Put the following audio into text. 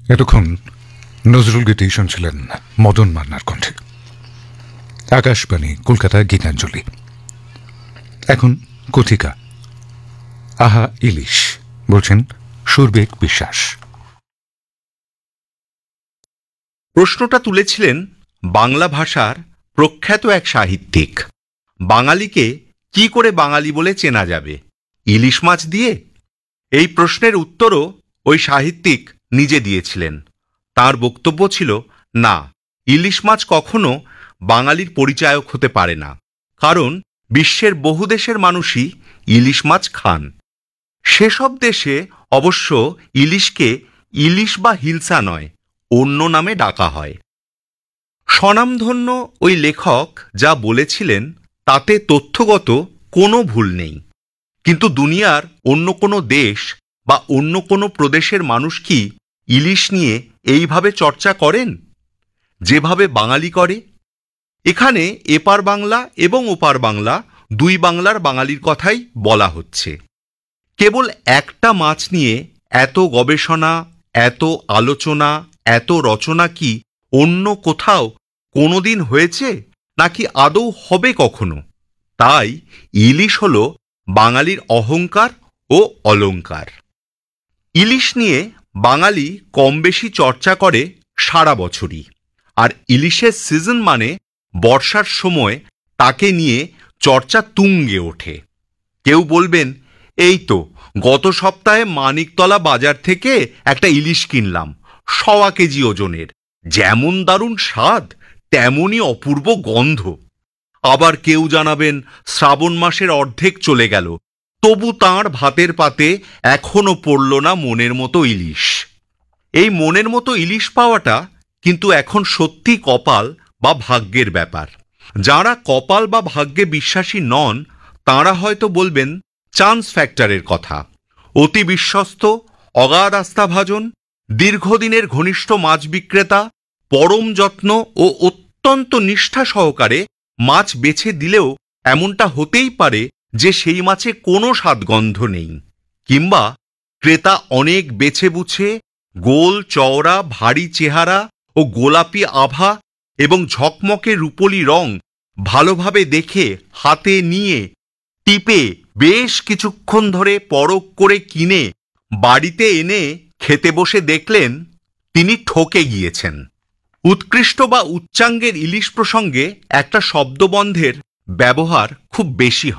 এতক্ষণ নজরুল গীতি শুনছিলেন মদন মান্নার কণ্ঠে। আকাশবাণী কলকাতা গীতাঞ্জলি। এখন কথিকা আহা ইলিশ, বলছেন সুরবেগ বিশ্বাস। প্রশ্নটা তুলেছিলেন বাংলা ভাষার প্রখ্যাত এক সাহিত্যিক। বাঙালিকে কি করে বাঙালি বলে চেনা যাবে? ইলিশ মাছ দিয়ে? এই প্রশ্নের উত্তরও ওই সাহিত্যিক নিজে দিয়েছিলেন। তার বক্তব্য ছিল, না, ইলিশ মাছ কখনো বাঙালির পরিচায়ক হতে পারে না, কারণ বিশ্বের বহু দেশের মানুষই ইলিশ মাছ খান। সেসব দেশে অবশ্য ইলিশকে ইলিশ বা হিলসা নয়, অন্য নামে ডাকা হয়। স্বনামধন্য ওই লেখক যা বলেছিলেন তাতে তথ্যগত কোনো ভুল নেই, কিন্তু দুনিয়ার অন্য কোনো দেশ বা অন্য কোনো প্রদেশের মানুষ কি ইলিশ নিয়ে এইভাবে চর্চা করেন যেভাবে বাঙালি করে? এখানে এপার বাংলা এবং ওপার বাংলা, দুই বাংলার বাঙালির কথাই বলা হচ্ছে। কেবল একটা মাছ নিয়ে এত গবেষণা, এত আলোচনা, এত রচনা কি অন্য কোথাও কোনোদিন হয়েছে, নাকি আদৌ হবে কখনো? তাই ইলিশ হল বাঙালির অহংকার ও অলংকার। ইলিশ নিয়ে বাঙালি কম বেশি চর্চা করে সারা বছরই, আর ইলিশের সিজন মানে বর্ষার সময় তাকে নিয়ে চর্চা তুঙ্গে ওঠে। কেউ বলবেন, এই তো গত সপ্তাহে মানিকতলা বাজার থেকে একটা ইলিশ কিনলাম, 1.25 কেজি ওজনের, যেমন দারুণ স্বাদ তেমনই অপূর্ব গন্ধ। আবার কেউ জানাবেন, শ্রাবণ মাসের অর্ধেক চলে গেল, তবু তাঁর ভাতের পাতে এখনো পড়ল না মনের মতো ইলিশ। এই মনের মতো ইলিশ পাওয়াটা কিন্তু এখন সত্যি কপাল বা ভাগ্যের ব্যাপার। যারা কপাল বা ভাগ্যে বিশ্বাসী নন, তাঁরা হয়তো বলবেন চান্স ফ্যাক্টরের কথা। অতি বিশ্বস্ত, অগাধ আস্থাভাজন, দীর্ঘদিনের ঘনিষ্ঠ মাছ বিক্রেতা পরম যত্ন ও অত্যন্ত নিষ্ঠা সহকারে মাছ বেছে দিলেও এমনটা হতেই পারে যে সেই মাছে কোনো স্বাদগন্ধ নেই, কিংবা ক্রেতা অনেক বেছে বুছে গোল চওড়া ভারী চেহারা ও গোলাপি আভা এবং ঝকমকে রূপোলি রং ভালোভাবে দেখে হাতে নিয়ে টিপে বেশ কিছুক্ষণ ধরে পরখ করে কিনে বাড়িতে এনে খেতে বসে দেখলেন তিনি ঠকে গিয়েছেন। উৎকৃষ্ট বা উচ্চাঙ্গের ইলিশ প্রসঙ্গে একটা শব্দবন্ধের ব্যবহার খুব বেশি হয়।